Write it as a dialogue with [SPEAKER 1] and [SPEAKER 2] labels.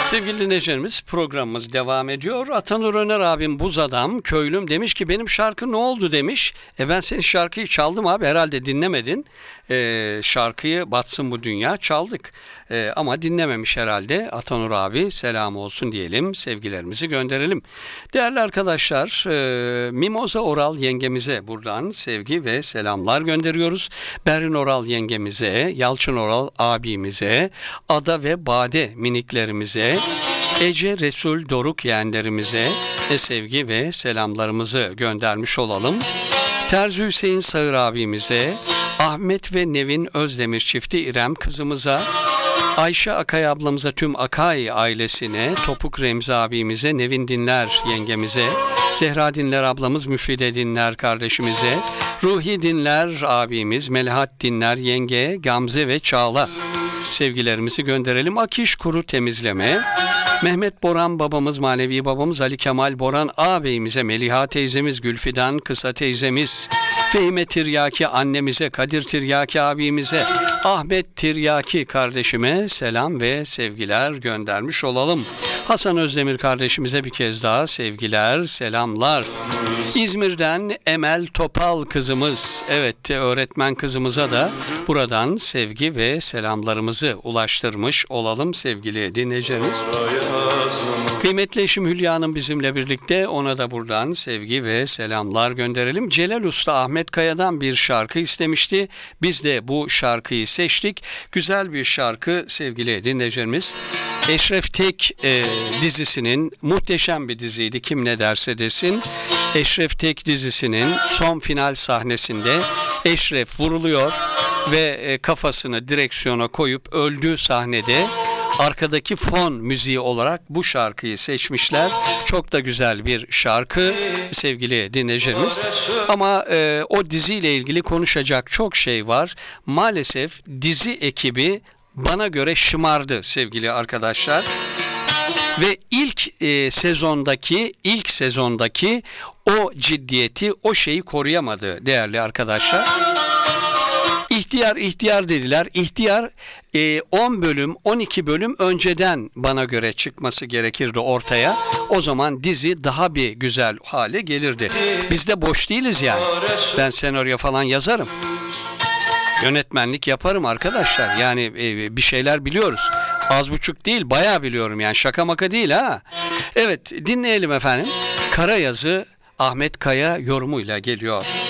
[SPEAKER 1] Sevgili dinleyicilerimiz, programımız devam ediyor. Atanur Öner abim buz adam, köylüm demiş ki benim şarkı ne oldu demiş. Ben senin şarkıyı çaldım abi, herhalde dinlemedin. Şarkıyı Batsın Bu Dünya çaldık. Ama dinlememiş herhalde. Atanur abi selam olsun diyelim, sevgilerimizi gönderelim. Değerli arkadaşlar, Mimoza Oral yengemize buradan sevgi ve selamlar gönderiyoruz. Berin Oral yengemize, Yalçın Oral abimize, Ada ve Bade miniklerimize, Ece Resul Doruk yeğenlerimize sevgi ve selamlarımızı göndermiş olalım. Terzi Hüseyin Sağır abimize, Ahmet ve Nevin Özdemir çifti İrem kızımıza, Ayşe Akay ablamıza, tüm Akay ailesine, Topuk Remzi abimize, Nevin Dinler yengemize, Zehra Dinler ablamız, Müfide Dinler kardeşimize, Ruhi Dinler abimiz, Melahat Dinler yenge, Gamze ve Çağla sevgilerimizi gönderelim. Akiş Kuru Temizleme, Mehmet Boran babamız, manevi babamız, Ali Kemal Boran ağabeyimize, Meliha teyzemiz, Gülfidan Kısa teyzemiz, Fehime Tiryaki annemize, Kadir Tiryaki abimize, Ahmet Tiryaki kardeşime selam ve sevgiler göndermiş olalım. Hasan Özdemir kardeşimize bir kez daha sevgiler, selamlar. İzmir'den Emel Topal kızımız, evet öğretmen kızımıza da buradan sevgi ve selamlarımızı ulaştırmış olalım sevgili dinleyicilerimiz. Kıymetli eşim Hülya Hanım bizimle birlikte, ona da buradan sevgi ve selamlar gönderelim. Celal Usta Ahmet Kaya'dan bir şarkı istemişti. Biz de bu şarkıyı seçtik. Güzel bir şarkı sevgili dinleyicilerimiz. Eşref Tek dizisinin, muhteşem bir diziydi kim ne derse desin. Eşref Tek dizisinin son final sahnesinde Eşref vuruluyor ve kafasını direksiyona koyup öldüğü sahnede arkadaki fon müziği olarak bu şarkıyı seçmişler. Çok da güzel bir şarkı sevgili dinleyicilerimiz. Ama o diziyle ilgili konuşacak çok şey var. Maalesef dizi ekibi bana göre şımardı sevgili arkadaşlar. Ve ilk sezondaki o ciddiyeti, o şeyi koruyamadı değerli arkadaşlar. İhtiyar dediler. İhtiyar 10 bölüm, 12 bölüm önceden bana göre çıkması gerekirdi ortaya. O zaman dizi daha bir güzel hale gelirdi. Biz de boş değiliz yani. Ben senaryo falan yazarım. Yönetmenlik yaparım arkadaşlar. Yani bir şeyler biliyoruz. Az buçuk değil, bayağı biliyorum yani, şaka maka değil ha. Evet, dinleyelim efendim. Kara Yazı Ahmet Kaya yorumuyla geliyor.